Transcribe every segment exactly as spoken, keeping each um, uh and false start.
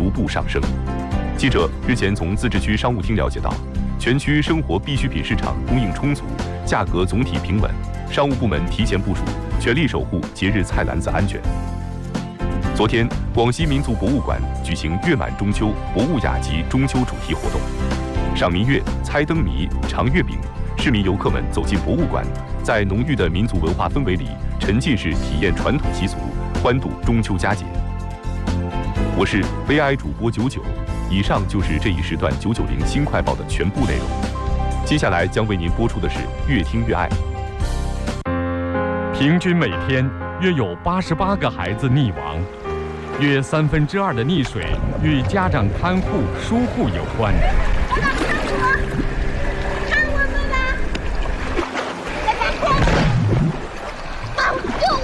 逐步上升。记者日前从自治区商务厅了解到，全区生活必需品市场供应充足，价格总体平稳，商务部门提前部署，全力守护节日菜篮子安全。昨天，广西民族博物馆举行月满中秋博物雅集中秋主题活动，赏明月、猜灯谜、尝月饼，市民游客们走进博物馆，在浓郁的民族文化氛围里，沉浸式体验传统习俗，欢度中秋佳节。我是 V I 主播九九，以上就是这一时段九九零新快报的全部内容。接下来将为您播出的是越听越爱。 平均每天约有八十八个孩子溺亡，约三分之二的溺水与家长看护疏忽有关。 看我们啦！在看我们！帮我救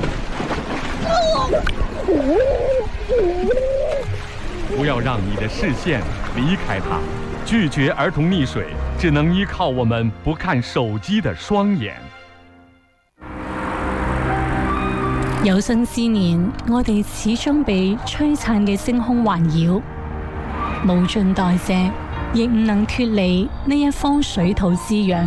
我！救我！ 不要让你的视线离开他，拒绝儿童溺水，只能依靠我们不看手機的雙眼。 有生之年，我哋始終被璀璨嘅星空環繞，無盡代謝，亦唔能脫離呢一方水土滋養。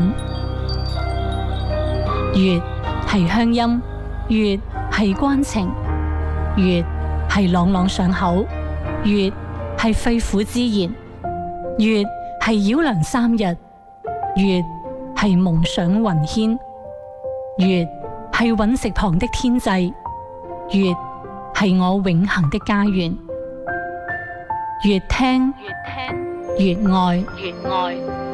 月係鄉音，月係關情，月係朗朗上口，月係肺腑之言，月係繞梁三日，月係夢想雲牽，月係隕石旁的天際。月係我永恆的家園，越聽越愛，越愛。